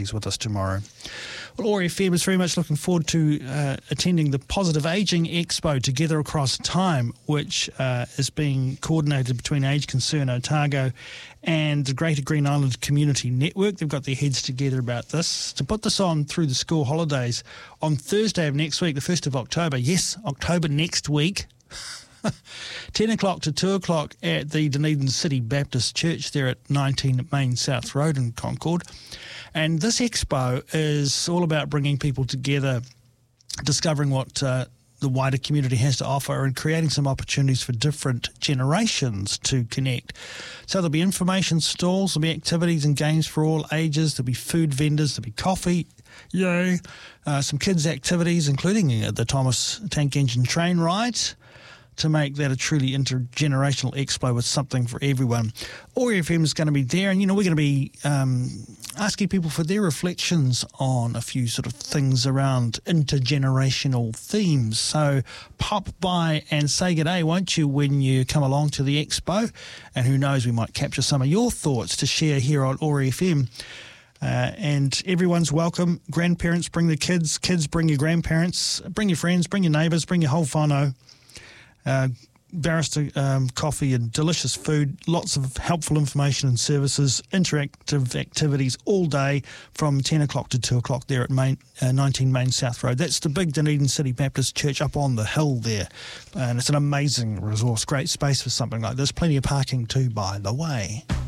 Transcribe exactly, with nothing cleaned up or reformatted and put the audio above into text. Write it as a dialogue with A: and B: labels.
A: He's with us tomorrow. Well, Ori F M is very much looking forward to uh, attending the Positive Ageing Expo Together Across Time, which uh, is being coordinated between Age Concern Otago and the Greater Green Island Community Network. They've got their heads together about this. To put this on through the school holidays on Thursday of next week, the first of October. Yes, October next week. ten o'clock to two o'clock at the Dunedin City Baptist Church there at nineteen Main South Road in Concord. And this expo is all about bringing people together, discovering what uh, the wider community has to offer and creating some opportunities for different generations to connect. So there'll be information stalls, there'll be activities and games for all ages, there'll be food vendors, there'll be coffee, yay, uh, some kids' activities, including uh, the Thomas Tank Engine train ride, to make that a truly intergenerational expo with something for everyone. Ori F M is going to be there, and, you know, we're going to be um, asking people for their reflections on a few sort of things around intergenerational themes. So pop by and say good day, won't you, when you come along to the expo? And who knows, we might capture some of your thoughts to share here on Ori F M. Uh, and everyone's welcome. Grandparents, bring the kids. Kids, bring your grandparents. Bring your friends, bring your neighbours, bring your whole whānau. Uh, barrister um, coffee and delicious food, lots of helpful information and services, interactive activities all day from ten o'clock to two o'clock there at Main, uh, nineteen Main South Road. That's the big Dunedin City Baptist Church up on the hill there. And it's an amazing resource, great space for something like this. Plenty of parking too, by the way.